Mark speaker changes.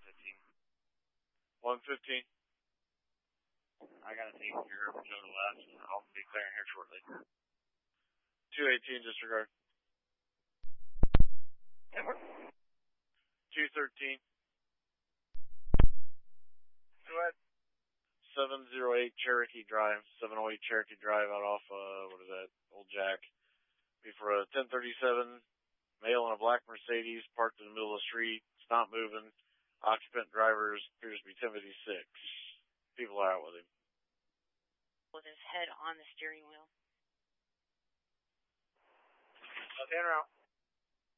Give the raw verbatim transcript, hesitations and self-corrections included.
Speaker 1: fifteen.
Speaker 2: one fifteen.
Speaker 1: I got a tape here over to the left, and I'll be clearing here shortly.
Speaker 2: two eighteen, disregard. two thirteen.
Speaker 1: Go ahead.
Speaker 2: seven oh eight Cherokee Drive. seven oh eight Cherokee Drive out off, uh, what is that, Old Jack. Be for a ten thirty-seven, male in a black Mercedes, parked in the middle of the street. It's not moving. Occupant drivers appears to be ten fifty-six. People are out with him.
Speaker 3: With his head on the steering wheel.
Speaker 1: Left hand route.